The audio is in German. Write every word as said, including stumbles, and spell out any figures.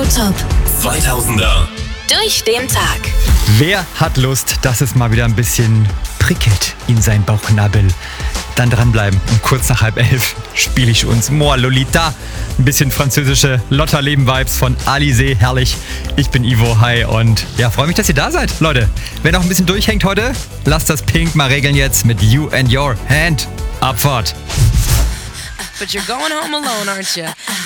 Top zweitausender. durch den Tag. Wer hat Lust, dass es mal wieder ein bisschen prickelt in sein Bauchnabel? Dann dranbleiben. Um kurz nach halb elf spiele ich uns Moi Lolita. Ein bisschen französische Lotterleben-Vibes von Alizé. Herrlich. Ich bin Ivo. Hi. Und ja, freue mich, dass ihr da seid, Leute. Wer noch ein bisschen durchhängt heute, lasst das Pink mal regeln jetzt mit You and Your Hand. Abfahrt. But you're going home alone, aren't you?